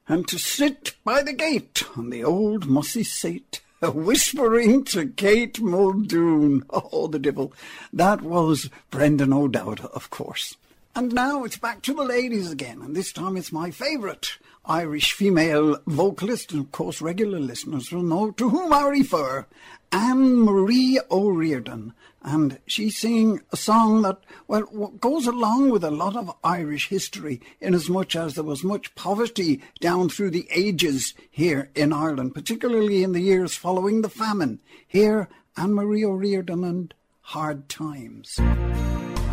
and to sit by the gate on the old mossy seat, whispering to Kate Muldoon. Oh, the devil. That was Brendan O'Dowd, of course. And now it's back to the ladies again, and this time it's my favourite Irish female vocalist, and of course regular listeners will know to whom I refer, Anne-Marie O'Riordan. And she's singing a song that, well, goes along with a lot of Irish history, inasmuch as there was much poverty down through the ages here in Ireland, particularly in the years following the famine. Here, Anne-Marie O'Riordan and Hard Times.